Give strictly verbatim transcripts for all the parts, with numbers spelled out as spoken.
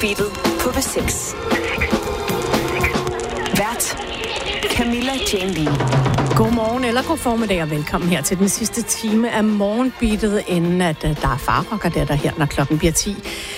Morgenbeatet på B seks. Vært Camilla Jane Lea. Godmorgen eller god formiddag og velkommen her til den sidste time af Morgenbeatet, inden at uh, der er farrocker der, der her, når klokken bliver ti.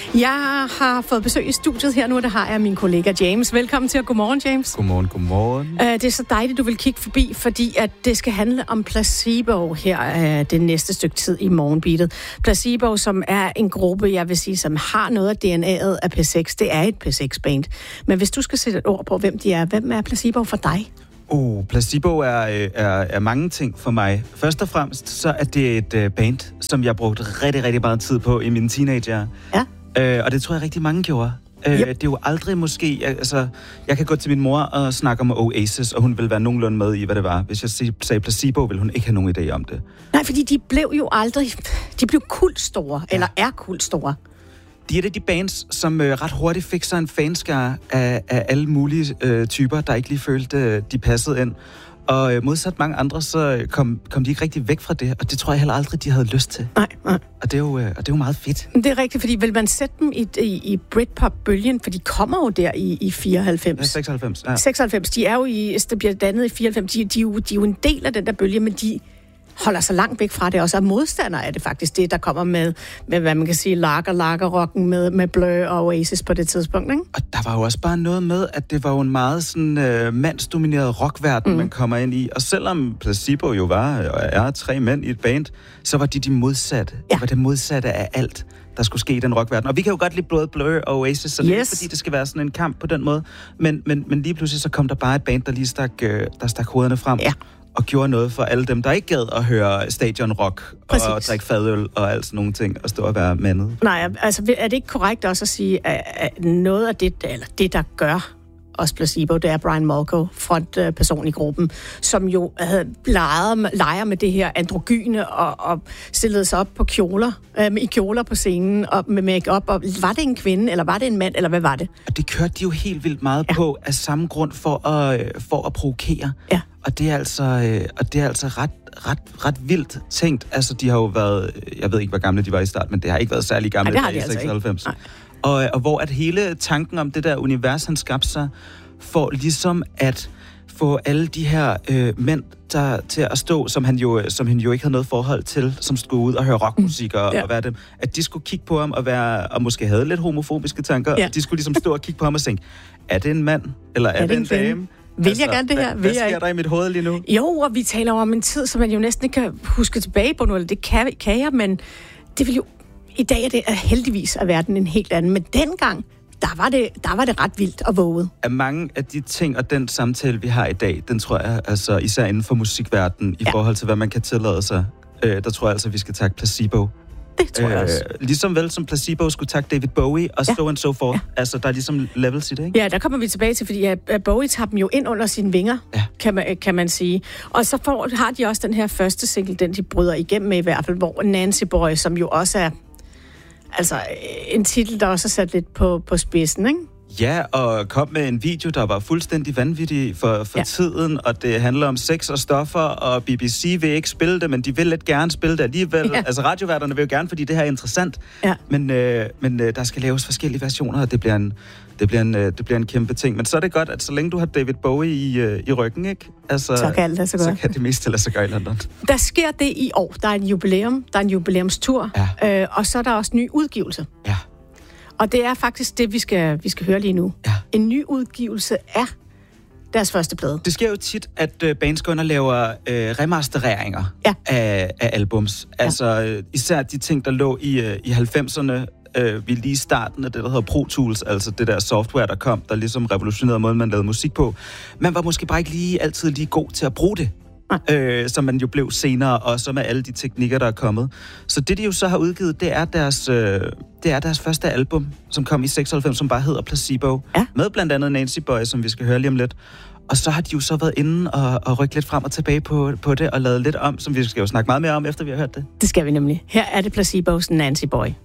Jeg har fået besøg i studiet her nu, og det har jeg min kollega James. Velkommen til, og godmorgen, James. Godmorgen, godmorgen. Uh, det er så dejligt, du vil kigge forbi, fordi at det skal handle om Placebo her uh, det næste stykke tid i Morgenbeatet. Placebo, som er en gruppe, jeg vil sige, som har noget af D N A'et af P seks. Det er et P seks-band. Men hvis du skal sætte et ord på, hvem de er, hvem er Placebo for dig? Oh, Placebo er, er, er mange ting for mig. Først og fremmest, så er det et uh, band, som jeg brugte rigtig, rigtig meget tid på i mine teenager. Ja. Uh, og det tror jeg rigtig mange gjorde. Uh, yep. Det er jo aldrig måske... Altså, jeg kan gå til min mor og snakke om Oasis, og hun vil være nogenlunde med i, hvad det var. Hvis jeg sagde Placebo, vil hun ikke have nogen idé om det. Nej, fordi de blev jo aldrig... De blev kultstore, ja. Eller er kultstore. De er det de bands, som øh, ret hurtigt fik sig en fanskare af, af alle mulige øh, typer, der ikke lige følte, øh, de passede ind. Og øh, modsat mange andre, så kom, kom de ikke rigtig væk fra det, og det tror jeg heller aldrig, de havde lyst til. Nej, nej. Og det er jo, øh, og det er jo meget fedt. Det er rigtigt, fordi vil man sætte dem i, i, i Britpop-bølgen, for de kommer jo der i, i fireoghalvfems. Ja, seksoghalvfems. Ja. seksoghalvfems, de er jo i, det bliver dannet i fireoghalvfems, de, de, er jo, de er jo en del af den der bølge, men de holder sig langt væk fra det, og så er modstandere af det faktisk det, der kommer med, med hvad man kan sige, lager, lager, rocken med, med Blur og Oasis på det tidspunkt, ikke? Og der var jo også bare noget med, at det var jo en meget sådan øh, mandsdomineret rockverden, mm. man kommer ind i, og selvom Placebo jo var og er tre mænd i et band, så var de de modsatte. Ja. Det var det modsatte af alt, der skulle ske i den rockverden. Og vi kan jo godt lide både Blur og Oasis, så det er yes. fordi det skal være sådan en kamp på den måde, men, men, men lige pludselig så kom der bare et band, der lige stak, øh, der stak hovederne frem. Ja. Og gjorde noget for alle dem, der ikke gad at høre stadionrock og drikke fadøl og alt sådan nogle ting, og stå og være mandet. Nej, altså er det ikke korrekt også at sige, at noget af det, eller det der gør også Placebo, det er Brian Molko, frontperson i gruppen, som jo havde leget, leger med det her androgyne og, og stillede sig op på kjoler, øh, i kjoler på scenen og med make-up. Og var det en kvinde, eller var det en mand, eller hvad var det? Og det kørte de jo helt vildt meget ja. på af samme grund for at, for at provokere. Ja. Og det er altså, øh, og det er altså ret, ret, ret vildt tænkt. Altså, de har jo været, jeg ved ikke, hvor gamle de var i start, men det har ikke været særlig gamle ja, i altså seksoghalvfems. Og, og hvor at hele tanken om det der univers, han skabte sig, for ligesom at få alle de her øh, mænd der, til at stå, som han, jo, som han jo ikke havde noget forhold til, som skulle ud og høre rockmusik og, mm. ja. og være dem, at de skulle kigge på ham og, være, og måske havde lidt homofobiske tanker, ja. og de skulle ligesom stå og kigge på ham og tænke, er det en mand, eller er, er det en, en dame? Vil altså, jeg gerne det her? Hvad, hvad sker der i mit hoved lige nu? Jo, og vi taler om en tid, som man jo næsten ikke kan huske tilbage på nu, eller det kan, kan jeg, men det vil jo... I dag er det er heldigvis er verden en helt anden, men dengang, der var det, der var det ret vildt og våget. Af mange af de ting og den samtale, vi har i dag, den tror jeg, altså især inden for musikverdenen, i ja. forhold til, hvad man kan tillade sig, øh, der tror jeg altså, vi skal takke Placebo. Det tror jeg også. Øh, ligesom vel som Placebo skulle takke David Bowie, og ja. so and so forth. Ja. Altså, der er ligesom levels i det, ikke? Ja, der kommer vi tilbage til, fordi uh, Bowie tager dem jo ind under sine vinger, ja. kan, man, kan man sige. Og så får, har de også den her første single, den de bryder igennem med i hvert fald, hvor Nancy Boy, som jo også er altså en titel, der også er sat lidt på, på spidsen, ikke? Ja, og kom med en video, der var fuldstændig vanvittig for, for ja. tiden, og det handler om sex og stoffer, og B B C vil ikke spille det, men de vil lidt gerne spille det alligevel. Ja. Altså radioværterne vil jo gerne, fordi det her er interessant, ja. men, øh, men øh, der skal laves forskellige versioner, og det bliver, en, det, bliver en, øh, det bliver en kæmpe ting. Men så er det godt, at så længe du har David Bowie i, øh, i ryggen, ikke? Altså, så kan alt lade sig gøre. Så kan det meste lade sig gøre i London. Der sker det i år. Der er en jubilæum, der er en jubilæumstur, ja. øh, og så er der også ny udgivelse. Ja. Og det er faktisk det, vi skal, vi skal høre lige nu. Ja. En ny udgivelse af deres første plade. Det sker jo tit, at uh, bands går ind og laver uh, remastereringer ja. af, af albums. Ja. Altså uh, især de ting, der lå i, uh, i halvfemserne, uh, vi lige starten af det, der hedder Pro Tools, altså det der software, der kom, der ligesom revolutionerede måden, man lavede musik på. Man var måske bare ikke lige altid lige god til at bruge det. Øh, som man jo blev senere, og så med alle de teknikker, der er kommet. Så det, de jo så har udgivet, det er deres, øh, det er deres første album, som kom i seksoghalvfems, som bare hedder Placebo. Ja. Med blandt andet Nancy Boy, som vi skal høre lige om lidt. Og så har de jo så været inde og, og rykket lidt frem og tilbage på, på det, og lavet lidt om, som vi skal jo snakke meget mere om, efter vi har hørt det. Det skal vi nemlig. Her er det Placebos Nancy Boy.